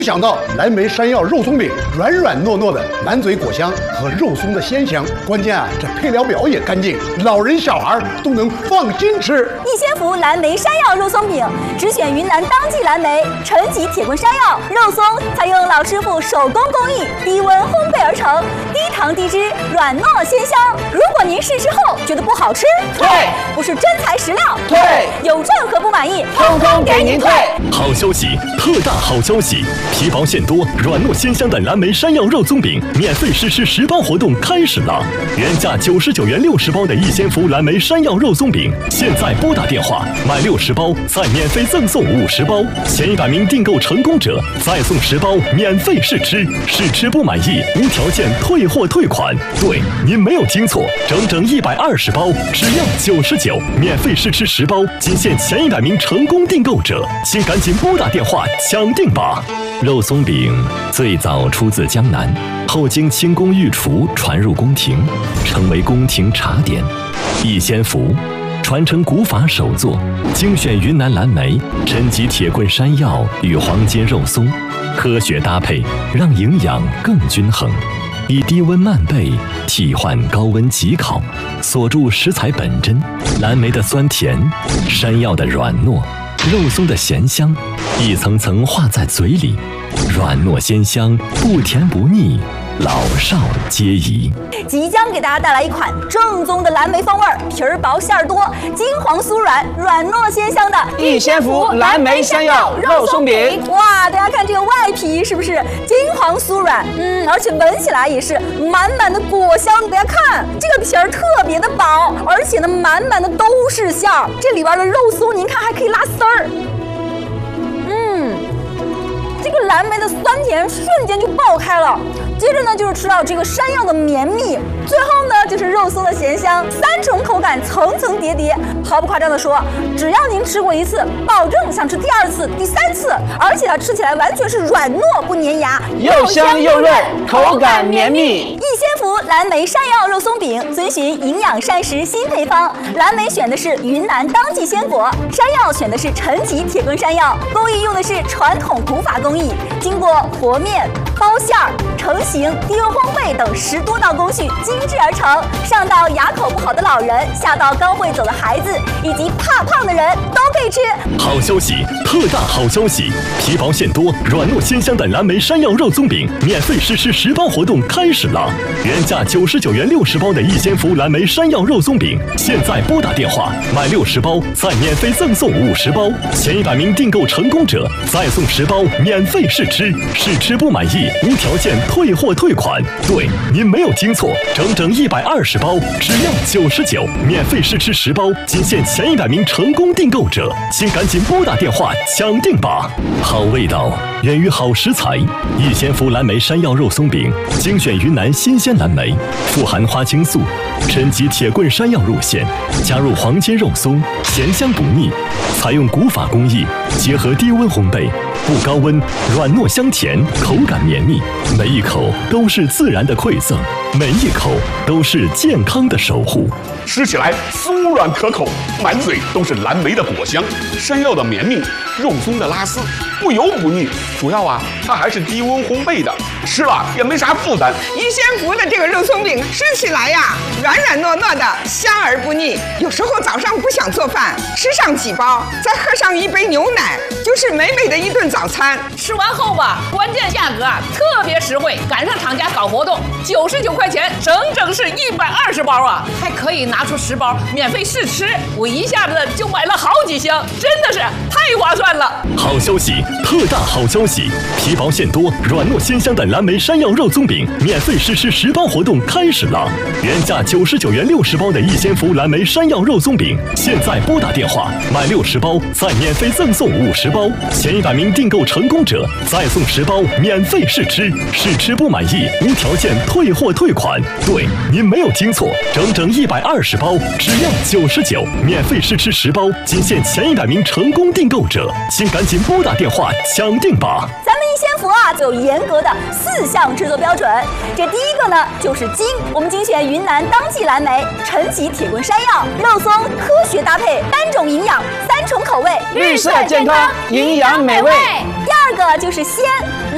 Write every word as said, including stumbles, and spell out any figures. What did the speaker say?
想到蓝莓山药肉松饼，软软糯糯的，满嘴果香和肉松的鲜香，关键啊，这配料表也干净，老人小孩都能放心吃。 逸仙福蓝莓山药肉松饼，只选云南当季蓝莓、陈吉铁棍山药肉松，采用老师傅手工工艺，低温烘焙而成，低糖低脂，软糯鲜香。如果您试吃后觉得不好吃， 退； 不是真材实料， 退； 有任何不满意， 通通给您退。 好消息，特大好消息！皮薄馅多、软糯鲜香的蓝莓山药肉松饼免费试吃十包活动开始了！原价九十九元六十包的逸仙福蓝莓山药肉松饼，现在拨打电话买六十包，再免费赠送五十包，前一百名订购成功者再送十包免费试吃，试吃不满意无条件退货退款。对，您没有听错，整整一百二十包，只要九十九，免费试吃十包，仅限前一百名成功订购者，请赶紧拨打电话抢定吧！肉松饼最早出自江南，后经清宫御厨传入宫廷，成为宫廷茶点。逸仙福传承古法手作，精选云南蓝莓、陈吉铁棍山药与黄金肉松，科学搭配，让营养更均衡。以低温慢焙替换高温急烤，锁住食材本真，蓝莓的酸甜，山药的软糯，肉松的咸香，一层层化在嘴里，软糯鲜香，不甜不腻，老少皆宜。 即将给大家带来一款正宗的蓝莓风味，皮儿薄馅儿多，金黄酥软，软糯鲜香的逸仙福蓝莓山药肉松饼。 哇，大家看这个外皮是不是金黄酥软？嗯，而且闻起来也是满满的果香。大家看这个皮儿特别的薄，而且呢满满的都是馅儿，这里边的肉松您看还可以拉丝儿。嗯。这个蓝莓的酸甜瞬间就爆开了，接着呢就是吃到这个山药的绵密，最后呢就是肉松的咸香，三重口感层层叠叠。毫不夸张的说，只要您吃过一次，保证想吃第二次、第三次，而且它吃起来完全是软糯不粘牙， 又香又润，口感绵密。 逸仙福蓝莓山药肉松饼遵循营养膳食新配方，蓝莓选的是云南当季鲜果，山药选的是陈吉铁棍山药，工艺用的是传统古法工艺，经过和面、包馅儿、成型、低温烘焙等十多道工序精制而成，上到牙口不好的老人，下到刚会走的孩子，以及怕胖的人都可以吃。 好消息，特大好消息！皮薄馅多、软糯鲜香的蓝莓山药肉松饼免费试吃十包活动开始了！原价九十九元六十包的逸仙福蓝莓山药肉松饼，现在拨打电话买六十包，再免费赠送五十包，前一百名订购成功者再送十包免费试吃，试吃不满意无条件退货退款。对，您没有听错，整整一百二十包，只要九十九，免费试吃十包，仅限前一百名成功订购者，请赶紧拨打电话抢定吧！好味道源于好食材，逸仙福蓝莓山药肉松饼精选云南新鲜蓝莓，富含花青素，陈吉铁棍山药入馅，加入黄金肉松，咸香不腻，采用古法工艺，结合低温烘焙，不高温，软糯香甜，口感绵密，每一口都是自然的馈赠，每一口都是健康的守护。 吃起来酥软可口，满嘴都是蓝莓的果香，山药的绵密，肉松的拉丝，不油不腻。主要啊，它还是低温烘焙的，吃了也没啥负担。 逸仙福的这个肉松饼吃起来呀，软软糯糯的，香而不腻。有时候早上不想做饭，吃上几包，再喝上一杯牛奶，就是美美的一顿早餐。 吃完后吧，关键价格啊特别实惠，赶上厂家搞活动，九十九块钱，整整是一百二十包啊，还可以拿出十包免费试吃，我一下子就买了好几箱，真的是太划算了。 好消息，特大好消息！皮薄馅多、软糯鲜香的蓝莓山药肉松饼免费试吃十包活动开始了！原价九十九元六十包的逸仙福蓝莓山药肉松饼，现在拨打电话买六十包，再免费赠送五十包，前一百名订购成功者再送十包免费试吃，试吃不满意无条件退货退款。对，您没有听错，整整一百二十包，只要九十九，免费试吃十包，仅限前一百名成功订购者，请赶紧拨打电话抢定吧！ 咱们逸仙福啊，就有严格的四项制作标准。这第一个呢，就是精，我们精选云南当季蓝莓、陈吉铁棍山药、肉松，科学搭配，单种营养，三重口味， 绿色健康，营养美味。 第二个就是鲜。